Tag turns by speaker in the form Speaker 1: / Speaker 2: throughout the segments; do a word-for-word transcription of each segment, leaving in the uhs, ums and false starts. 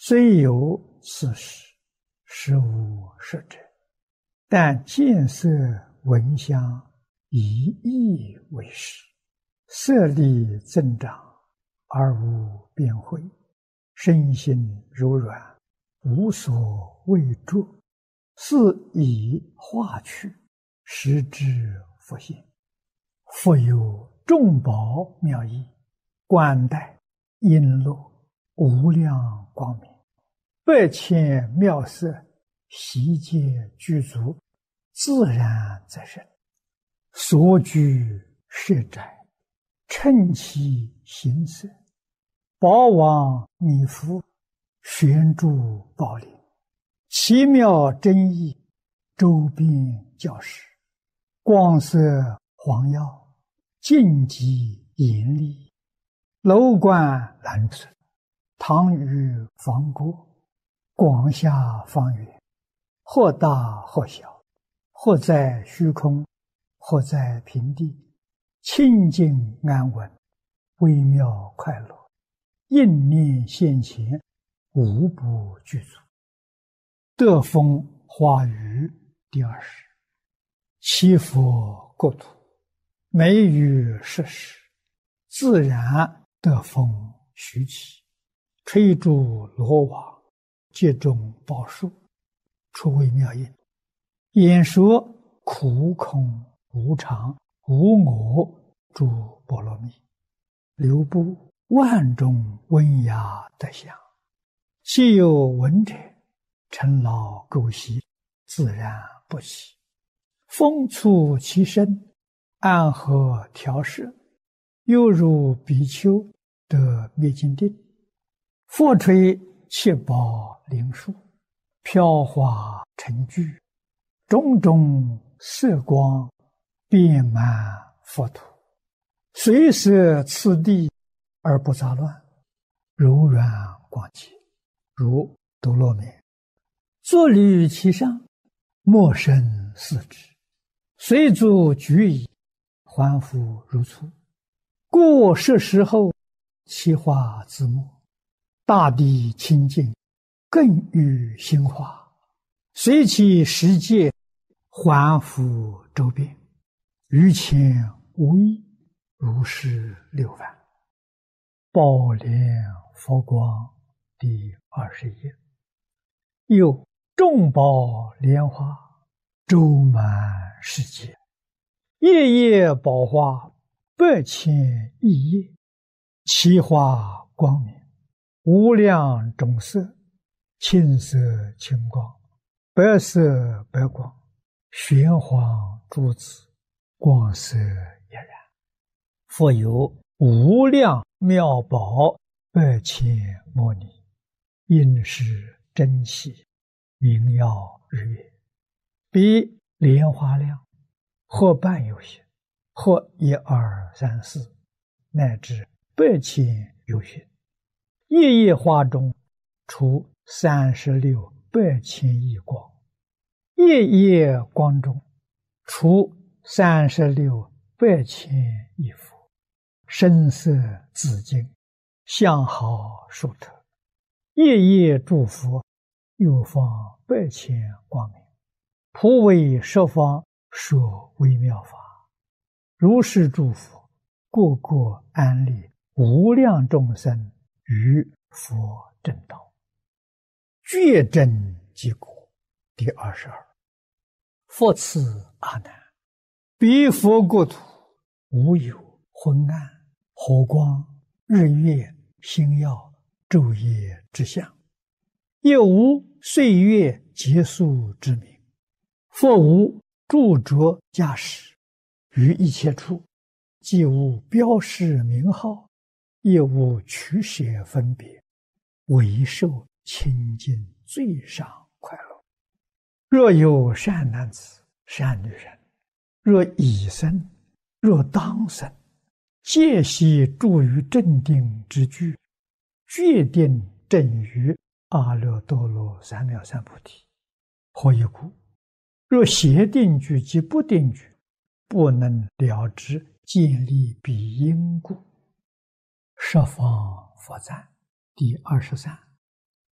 Speaker 1: 虽有此事，实无实者。但见色闻香，以意为实，色力增长，而无变慧，身心柔软，无所畏著，是以化去，实之复现。复有众宝妙义，冠带璎珞，无量光明，百千妙色，悉皆具足，自然则生。所居舍宅，称其形色，宝王弥覆，悬诸宝林，奇妙真意，周遍教室，光色黄耀，净极严厉，楼观蓝色，堂宇方郭，广厦方圆，或大或小，或在虚空，或在平地，清净安稳，微妙快乐，应念现前，无不具足。德风华语第二十。七佛国土，美于世事，自然德风徐起，吹诸罗网，接种宝树，出微妙音，演说苦空无常无我诸波罗蜜，流布万种温雅德相，既有闻者，尘劳垢习，自然不起。风促其身，安和调摄，犹如比丘得灭尽定。佛吹七宝灵树，飘华成聚，种种色光，遍满佛土，随摄次第而不杂乱，柔软广洁，如多罗面。坐履其上，莫生四肢，随足举矣，还复如初。故是时候，其化自没，大地清净，更与心化，随其世界，还复周遍，于前无异，如是六万。宝莲佛光第二十页。又众宝莲花，周满世界，夜夜宝花，百千亿叶，其花光明，无量种色，青色青光，白色白光，玄黄珠子，光色俨然。复有无量妙宝，百千摩尼，应是真气，明耀日月，比莲花量，或半有些，或一二三四，乃至百千有些。夜夜花中，出三十六百千亿光；夜夜光中，出三十六百千亿佛。声色自净，相好殊特。夜夜诸佛，又放百千光明，普为十方说微妙法。如是诸佛，个个安立无量众生于佛正道，觉真即果。第二十二。复次阿难，彼佛国土，无有昏暗、火光、日月、星耀、昼夜之相，也无岁月结束之名。复无著着驾驶，于一切处，既无标示名号，也无取舍分别，唯受清净最上快乐。若有善男子、善女人，若已生，若当生，皆悉住于正定之具，决定正于阿耨多罗三藐三菩提。何以故？若邪定具及不定具，不能了知建立彼因故。十方佛赞第二十三。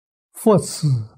Speaker 1: 佛子